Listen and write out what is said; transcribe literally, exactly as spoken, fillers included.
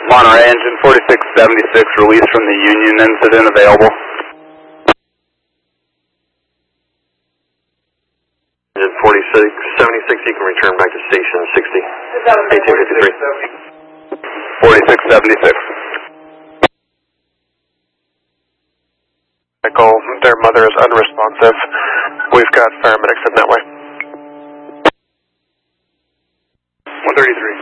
Monterey engine forty-six seventy-six released from the Union incident available. Engine forty-six seventy-six, you can return back to station sixty. eighteen fifty-three. forty-six seventy-six. Michael, their mother is unresponsive. We've got paramedics in that way. one thirty-three.